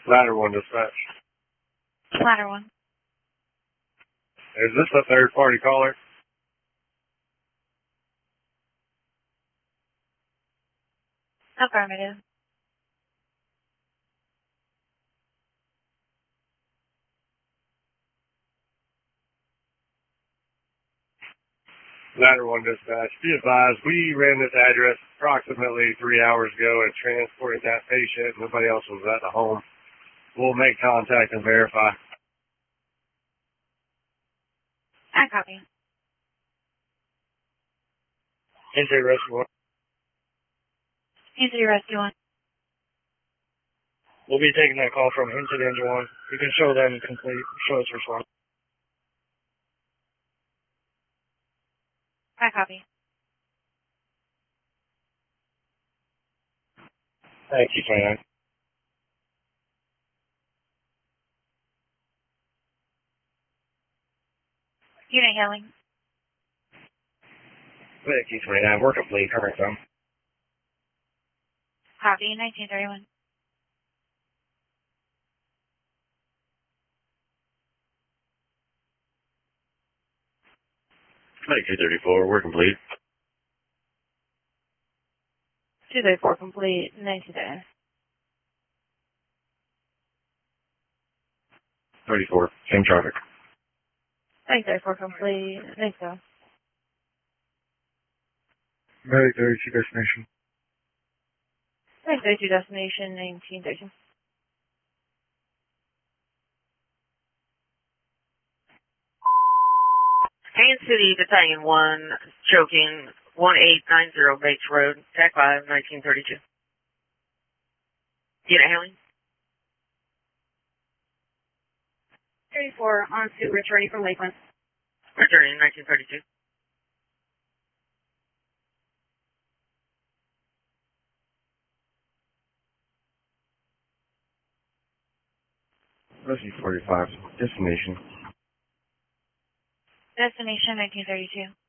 Ladder 1 dispatch. Ladder 1. Is this a third-party caller? Affirmative. Ladder 1 dispatch. Be advised, we ran this address approximately 3 hours ago and transported that patient. Nobody else was at the home. We'll make contact and verify. I copy. Into rescue 1. Into rescue 1. We'll be taking that call from Incident 1. You can show them complete. Show us response. I copy. Thank you, 29. Unit hailing. Thank you, 29. We're complete. Current time. Copy. 1931. Thank you, 34. We're complete. 234 complete. 1930. 34. Same traffic. 34 complete. Thanks, so. Medic 32 destination. 32 destination. 1932. Haines City Battalion 1, choking 1890 Bates Road, TAC 5, 1932. Unit hailing? 34 on suit returning from Lakeland. Returning 1932. Rescue 45. Destination. Destination 1932.